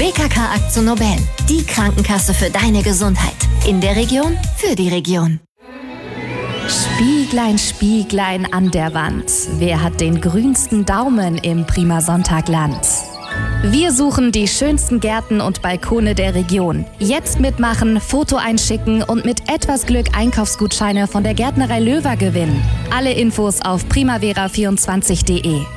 BKK Aktion Nobel, die Krankenkasse für deine Gesundheit. In der Region, für die Region. Spieglein, Spieglein an der Wand. Wer hat den grünsten Daumen im Prima Sonntagland? Wir suchen die schönsten Gärten und Balkone der Region. Jetzt mitmachen, Foto einschicken und mit etwas Glück Einkaufsgutscheine von der Gärtnerei Löwer gewinnen. Alle Infos auf primavera24.de.